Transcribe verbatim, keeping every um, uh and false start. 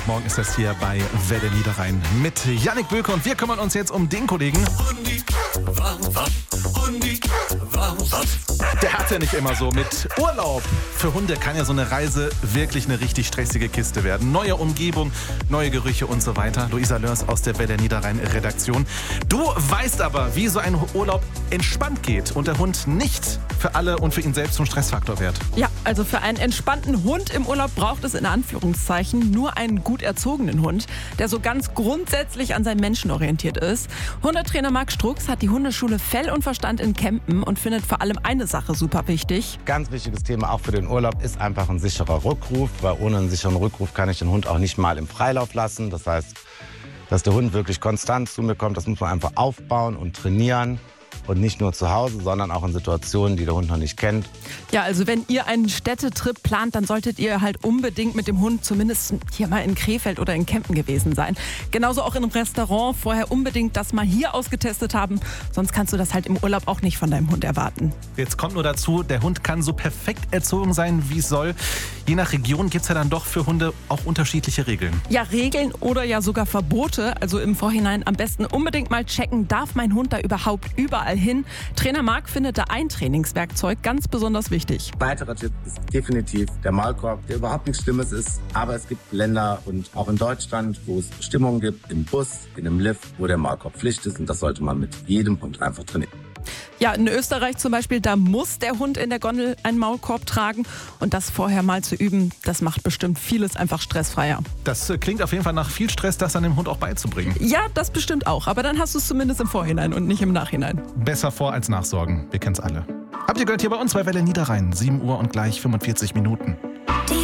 Morgen ist das hier bei Welle Niederrhein mit Yannick Böke und wir kümmern uns jetzt um den Kollegen. Der hat ja nicht immer so mit Urlaub. Für Hunde kann ja so eine Reise wirklich eine richtig stressige Kiste werden. Neue Umgebung, neue Gerüche und so weiter. Luisa Lörs aus der Welle Niederrhein Redaktion. Du weißt aber, wie so ein Urlaub entspannt geht und der Hund nicht für alle und für ihn selbst zum Stressfaktor wird. Ja, also für einen entspannten Hund im Urlaub braucht es in Anführungszeichen nur einen gut erzogenen Hund, der so ganz grundsätzlich an seinen Menschen orientiert ist. Hundetrainer Marc Strux hat die Hundeschule Fell und Verstand in Kempen und findet vor allem eine Sache super wichtig. Ganz wichtiges Thema auch für den Urlaub ist einfach ein sicherer Rückruf, weil ohne einen sicheren Rückruf kann ich den Hund auch nicht mal im Freilauf lassen. Das heißt, dass der Hund wirklich konstant zu mir kommt, das muss man einfach aufbauen und trainieren. Und nicht nur zu Hause, sondern auch in Situationen, die der Hund noch nicht kennt. Ja, also wenn ihr einen Städtetrip plant, dann solltet ihr halt unbedingt mit dem Hund zumindest hier mal in Krefeld oder in Kempen gewesen sein. Genauso auch in einem Restaurant. Vorher unbedingt das mal hier ausgetestet haben. Sonst kannst du das halt im Urlaub auch nicht von deinem Hund erwarten. Jetzt kommt nur dazu, der Hund kann so perfekt erzogen sein, wie es soll. Je nach Region gibt es ja dann doch für Hunde auch unterschiedliche Regeln. Ja, Regeln oder ja sogar Verbote. Also im Vorhinein am besten unbedingt mal checken, darf mein Hund da überhaupt überall hin? Trainer Marc findet da ein Trainingswerkzeug ganz besonders wichtig. Weiterer Tipp ist definitiv der Maulkorb, der überhaupt nichts Schlimmes ist. Aber es gibt Länder und auch in Deutschland, wo es Stimmungen gibt, im Bus, in einem Lift, wo der Maulkorb Pflicht ist. Und das sollte man mit jedem Hund einfach trainieren. Ja, in Österreich zum Beispiel, da muss der Hund in der Gondel einen Maulkorb tragen. Und das vorher mal zu üben, das macht bestimmt vieles einfach stressfreier. Das klingt auf jeden Fall nach viel Stress, das an dem Hund auch beizubringen. Ja, das bestimmt auch. Aber dann hast du es zumindest im Vorhinein und nicht im Nachhinein. Besser vor als nachsorgen. Wir kennen es alle. Habt ihr gehört hier bei uns bei Welle Niederrhein. sieben Uhr und gleich fünfundvierzig Minuten.